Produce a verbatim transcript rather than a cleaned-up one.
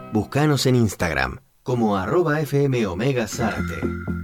Búscanos en Instagram como arroba F M Omega Zárate.